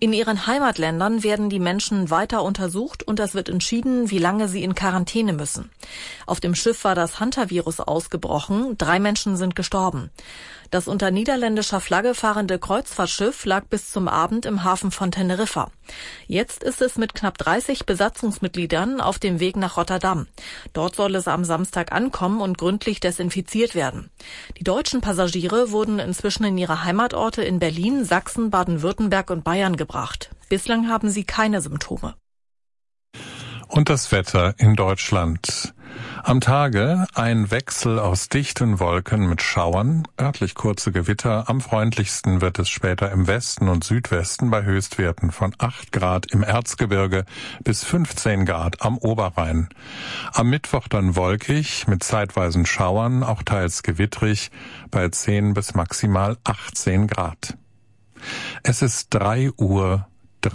In ihren Heimatländern werden die Menschen weiter untersucht und es wird entschieden, wie lange sie in Quarantäne müssen. Auf dem Schiff war das Hantavirus ausgebrochen, 3 Menschen sind gestorben. Das unter niederländischer Flagge fahrende Kreuzfahrtschiff lag bis zum Abend im Hafen von Teneriffa. Jetzt ist es mit knapp 30 Besatzungsmitgliedern auf dem Weg nach Rotterdam. Dort soll es am Samstag ankommen und gründlich desinfiziert werden. Die deutschen Passagiere wurden inzwischen in ihre Heimatorte in Berlin, Sachsen, Baden-Württemberg und Bayern gebracht. Bislang haben sie keine Symptome. Und das Wetter in Deutschland. Am Tage ein Wechsel aus dichten Wolken mit Schauern, örtlich kurze Gewitter. Am freundlichsten wird es später im Westen und Südwesten bei Höchstwerten von 8 Grad im Erzgebirge bis 15 Grad am Oberrhein. Am Mittwoch dann wolkig mit zeitweisen Schauern, auch teils gewittrig, bei 10 bis maximal 18 Grad. Es ist 3:03 Uhr.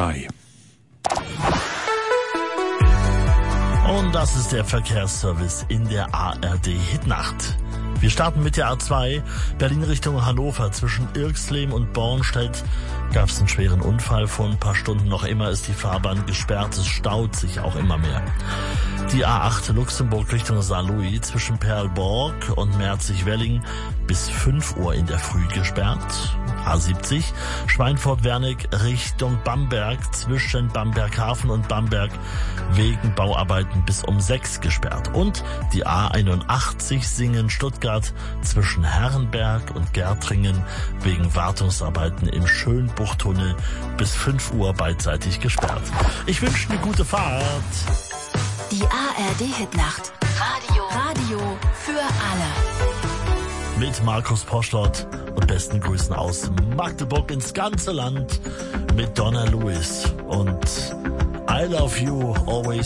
Und das ist der Verkehrsservice in der ARD Hitnacht. Wir starten mit der A2, Berlin Richtung Hannover. Zwischen Irxleben und Bornstedt gab es einen schweren Unfall vor ein paar Stunden. Noch immer ist die Fahrbahn gesperrt, es staut sich auch immer mehr. Die A8 Luxemburg Richtung Saarlouis zwischen Perlborg und Merzig-Welling bis 5 Uhr in der Früh gesperrt. A70 Schweinfurt-Wernig Richtung Bamberg zwischen Bamberghafen und Bamberg wegen Bauarbeiten bis um 6 gesperrt. Und die A81 Singen-Stuttgart zwischen Herrenberg und Gärtringen wegen Wartungsarbeiten im Schönbuchtunnel bis 5 Uhr beidseitig gesperrt. Ich wünsche eine gute Fahrt. Die ARD Hitnacht. Radio für alle. Mit Markus Poschlott und besten Grüßen aus Magdeburg ins ganze Land mit Donna Lewis und I Love You Always.